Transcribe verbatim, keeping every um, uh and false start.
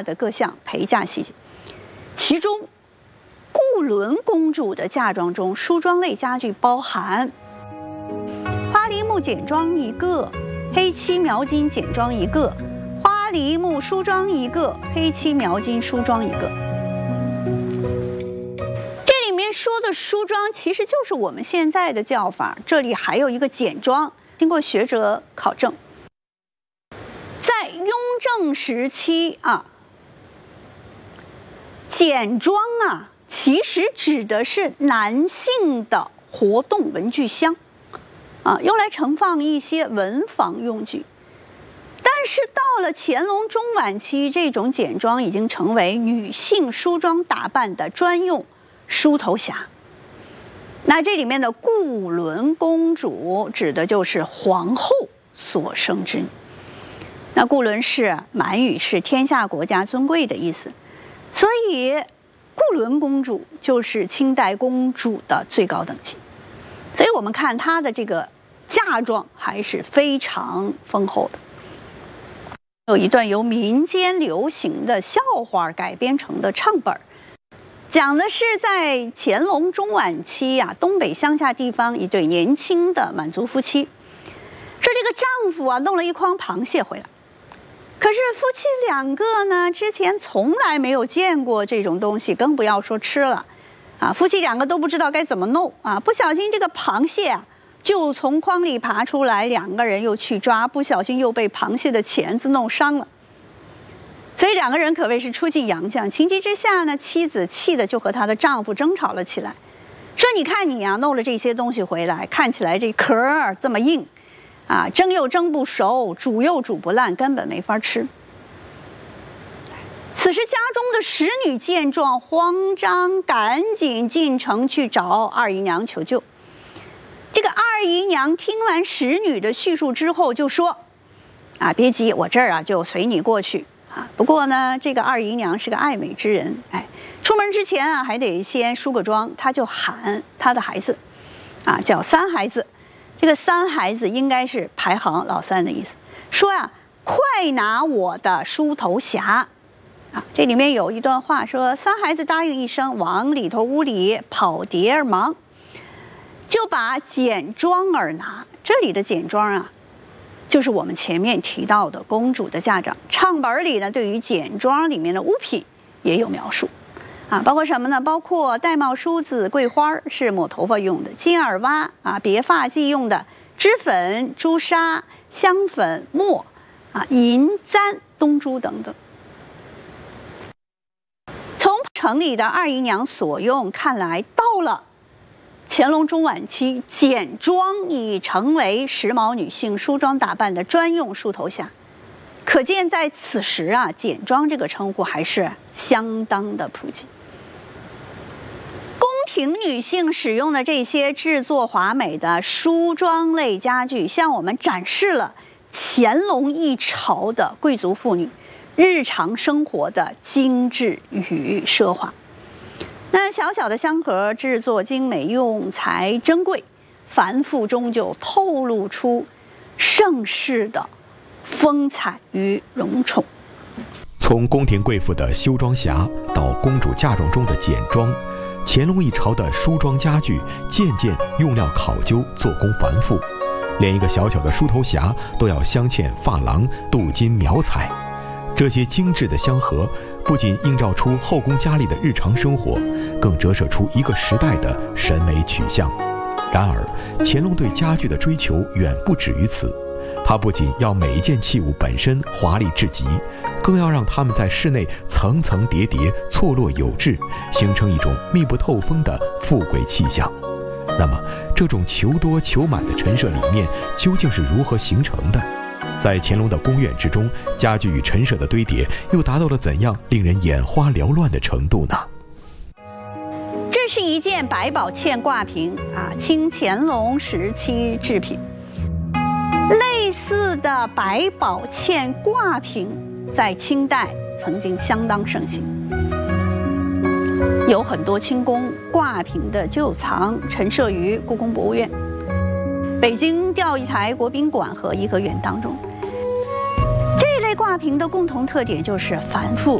化的各项陪嫁细节，其中固伦公主的嫁妆中，梳妆类家具包含花梨木简装一个，黑漆描金简装一个，花梨木梳妆一个，黑漆描金梳妆一个。这里面说的梳妆其实就是我们现在的叫法，这里还有一个简装，经过学者考证，在雍正时期啊，简装啊其实指的是男性的活动文具箱啊，用来盛放一些文房用具。但是到了乾隆中晚期，这种简装已经成为女性梳妆打扮的专用梳头匣。那这里面的固伦公主指的就是皇后所生之女。那固伦氏满语是天下国家尊贵的意思，所以固伦公主就是清代公主的最高等级。所以我们看她的这个嫁妆还是非常丰厚的。有一段由民间流行的笑话改编成的唱本，讲的是在乾隆中晚期啊，东北乡下地方一对年轻的满族夫妻，说这个丈夫啊弄了一筐螃蟹回来，可是夫妻两个呢之前从来没有见过这种东西，更不要说吃了啊，夫妻两个都不知道该怎么弄啊，不小心这个螃蟹啊就从筐里爬出来，两个人又去抓，不小心又被螃蟹的钳子弄伤了。所以两个人可谓是出尽洋相。情急之下呢，妻子气的就和她的丈夫争吵了起来，说你看你啊弄了这些东西回来，看起来这壳儿这么硬啊，蒸又蒸不熟，煮又煮不烂，根本没法吃。此时家中的使女见状慌张，赶紧进城去找二姨娘求救。这个二姨娘听完使女的叙述之后就说啊，别急，我这儿啊就随你过去啊。不过呢，这个二姨娘是个爱美之人，哎，出门之前啊还得先梳个妆，她就喊她的孩子啊叫三孩子，这个三孩子应该是排行老三的意思，说啊快拿我的梳头匣啊。这里面有一段话说，三孩子答应一声，往里头屋里跑碟儿忙，就把简装儿拿。这里的简装啊就是我们前面提到的公主的嫁妆。唱本里呢对于简装里面的物品也有描述啊，包括什么呢？包括玳瑁梳子、桂花是抹头发用的，金耳挖啊别发髻用的，脂粉、朱砂、香粉、墨啊银簪、东珠等等。从城里的二姨娘所用看来，到了乾隆中晚期，简装已成为时髦女性梳妆打扮的专用梳头匣。可见在此时啊，简装这个称呼还是相当的普及。宫廷女性使用的这些制作华美的梳妆类家具，向我们展示了乾隆一朝的贵族妇女日常生活的精致与奢华。那小小的香盒制作精美，用材珍贵，繁复中就透露出盛世的风采与荣宠。 从宫廷贵妇的修妆匣到公主嫁妆中的简装，乾隆一朝的梳妆家具件件用料考究，做工繁复，连一个小小的梳头匣都要镶嵌珐琅、镀金描彩。这些精致的香盒不仅映照出后宫佳丽的日常生活，更折射出一个时代的审美取向。然而，乾隆对家具的追求远不止于此，他不仅要每一件器物本身华丽至极，更要让它们在室内层层叠叠、错落有致，形成一种密不透风的富贵气象。那么，这种求多求满的陈设理念究竟是如何形成的？在乾隆的宫苑之中，家具与陈设的堆叠又达到了怎样令人眼花缭乱的程度呢？ 这是一件百宝嵌挂瓶啊，清乾隆时期制品。类似的百宝嵌挂瓶在清代曾经相当盛行，有很多清宫挂瓶的旧藏陈设于故宫博物院、北京钓鱼台国宾馆和颐和园当中。这类挂瓶的共同特点就是繁复